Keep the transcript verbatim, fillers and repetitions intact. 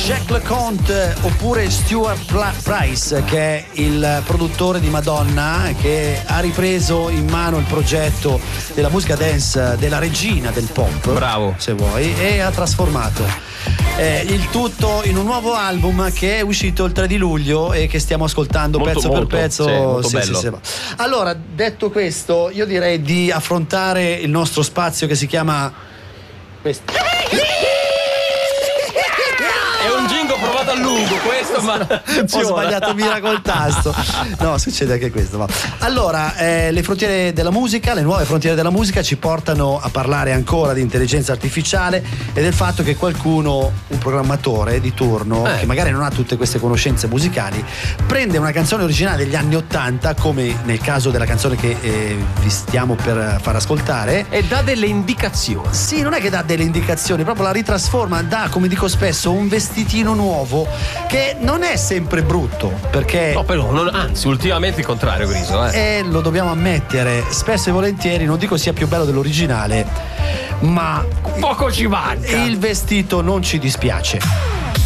Jacques Leconte oppure Stuart Price, che è il produttore di Madonna, che ha ripreso in mano il progetto della musica dance della regina del pop, bravo, se vuoi, e ha trasformato eh, il tutto in un nuovo album che è uscito il tre di luglio e che stiamo ascoltando molto, pezzo molto, per pezzo. sì, molto sì, bello. sì, sì. Allora, detto questo, io direi di affrontare il nostro spazio che si chiama questo. È un jingle provato a lungo questo, ma ho sbagliato mira col tasto. No, succede anche questo. Ma. Allora, eh, le frontiere della musica, le nuove frontiere della musica ci portano a parlare ancora di intelligenza artificiale e del fatto che qualcuno, un programmatore di turno, eh. che magari non ha tutte queste conoscenze musicali, prende una canzone originale degli anni ottanta, come nel caso della canzone che eh, vi stiamo per far ascoltare, e dà delle indicazioni. Sì, non è che dà delle indicazioni, proprio la ritrasforma, dà, come dico spesso, un vestitino nuovo che non è sempre brutto, perché no, però non, anzi ultimamente il contrario, Griso, eh. e lo dobbiamo ammettere, spesso e volentieri, non dico sia più bello dell'originale, ma poco ci manca, il vestito non ci dispiace.